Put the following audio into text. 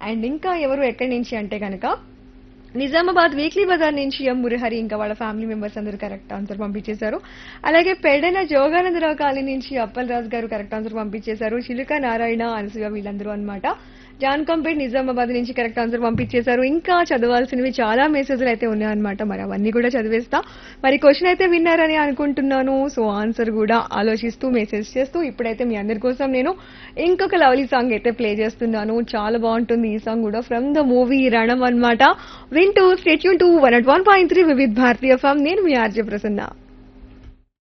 And ఇంకా ఎవరు ఎక్కడి నుంచి అంటే కనుక నిజామాబాద్ వీక్లీ బజార్ నుంచి ఎం మురహరి ఇంకా వాళ్ళ ఫ్యామిలీ మెంబర్స్ అందరూ కరెక్ట్ ఆన్సర్ పంపించేశారు. అలాగే పెడన జోగానందరావు కాలనీ నుంచి అప్పల్ రాజు గారు కరెక్ట్ ఆన్సర్ పంపించేశారు. చిలుక నారాయణ అనసూయ వీళ్ళందరూ అన్నమాట. జాన్కంపేట్ నిజామాబాద్ నుంచి కరెక్ట్ ఆన్సర్ పంపించేశారు. ఇంకా చదవాల్సినవి చాలా మెసేజ్లు అయితే ఉన్నాయన్నమాట. మరి అవన్నీ కూడా చదివేస్తా. మరి క్వశ్చన్ అయితే విన్నారని అనుకుంటున్నాను. సో ఆన్సర్ కూడా ఆలోచిస్తూ మెసేజ్ చేస్తూ ఇప్పుడైతే మీ అందరి కోసం నేను ఇంకొక లవ్లీ సాంగ్ అయితే ప్లే చేస్తున్నాను. చాలా బాగుంటుంది ఈ సాంగ్ కూడా, ఫ్రమ్ ద మూవీ రణం అన్నమాట. వింటూ stay tune to 101.3 Vividh Bharatiya FM. నేను మీ ఆర్జే ప్రసన్న.